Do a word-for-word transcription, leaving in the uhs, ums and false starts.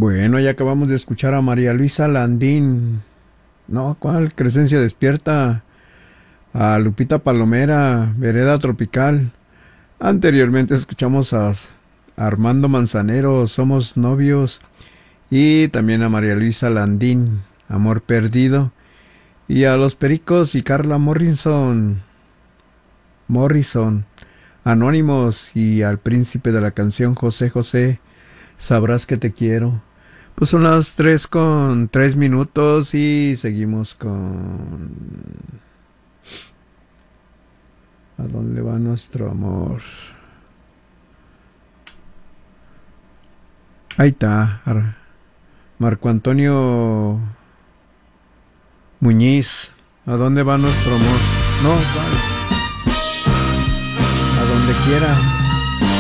Bueno, ya acabamos de escuchar a María Luisa Landín. No, ¿cuál? Crescencia Despierta. A Lupita Palomera, Vereda Tropical. Anteriormente escuchamos a Armando Manzanero, Somos Novios. Y también a María Luisa Landín, Amor Perdido. Y a Los Pericos y Carla Morrison. Morrison. Anónimos y al príncipe de la canción José José. Sabrás que te quiero. Pues son las tres con tres minutos y seguimos con... ¿A dónde va nuestro amor? Ahí está. Marco Antonio Muñiz. ¿A dónde va nuestro amor? No, ¿cuál? A donde quiera.